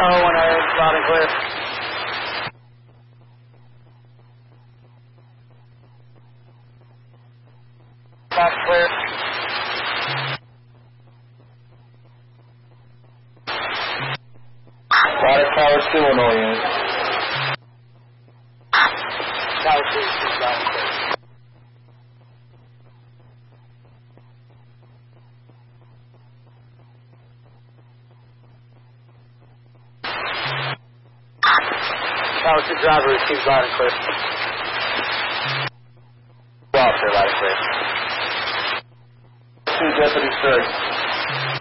Oh, 1 loud and clear. Loud and clear. Ladder Tower 2 on all units. Tower 2 is loud and clear. Tower 2 driver receives loud and clear. Officer, loud and clear. 2 Deputy 3.